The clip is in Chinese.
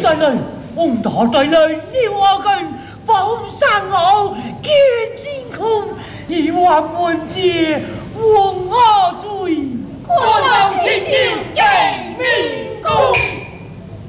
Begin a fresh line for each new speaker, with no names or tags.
带来，王大带来刘阿根，报上后见金空，一万文杰，王阿祖。